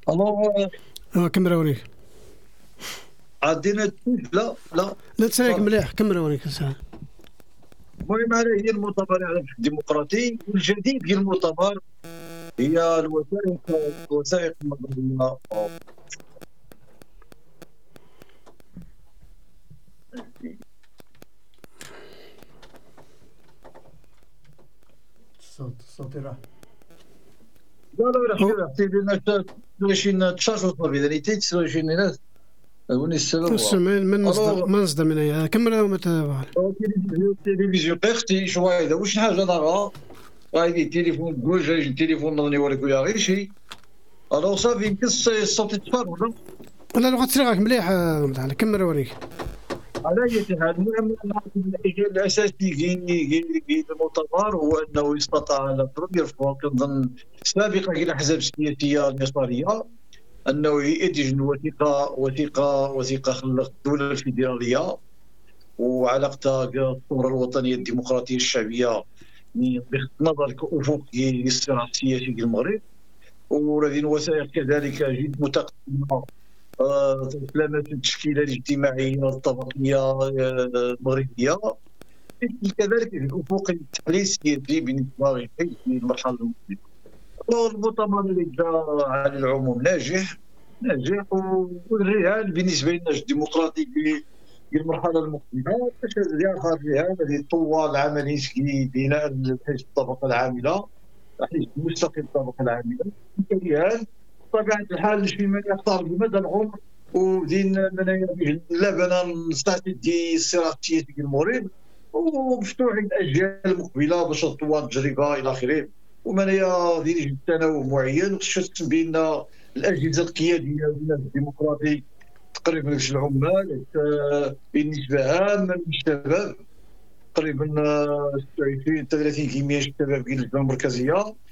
الوغ كمروني عدينا لا لا لا تسالك مليح كمروني كسا. المهم هذا هي المؤتمر الديمقراطي، والجديد في المؤتمر هي الوثائق النظريه. الصوت راح. لا لا راح سيدي الناس شي تشارجوا الطبيعي تسوي الناس وني السبب من مصدر من هي كمل متابع التلفزيون اختي شويه واش حاجه دارها غادي التليفون جوج التليفون نظني وريك ويا غير شي الو صافي يمكن الصوت يتفار ولا لا لغه تسرقك مليح كمل وريك على اي حال. المهم الاجابه الاساسي في المؤتمر هو انه استطاع على بروميير فوا كنظن سابقا الى الاحزاب السياسيه اليساريه انه يدج وثيقه خلق الدوله الفيدراليه وعلاقتها بالثوره الوطنيه الديمقراطيه الشعبيه بغض النظر كافقي للصراع السياسي في المغرب. وهذه الوثائق كذلك جد متقدمه لامس التشكيله الاجتماعيه الطبقيه المغربيه، كذلك في الافق التحليل السياسي بالنسبه للمرحله المقبله. المؤتمر اللي جاء على العموم ناجح والرهان بالنسبه لنا الديمقراطي في المرحله المقبله باش يظهر الرهان الذي طوال عمليه بناء حزب الطبقه العامله، حزب مستقل الطبقه العامله الرهان بطبيعه الحال فيما يختار بمدى العمر ودين لبنان استعدي الصراع السياسي في المغرب ومفتوح للاجيال المقبله باش تطور التجربه الى اخره. ومنايا ديال التناوب معين خصها بين الاجهزه القياديه الديمقراطي تقريبا العمال بالنسبه عامه للشباب تقريبا 30% الشباب في اللجنه المركزيه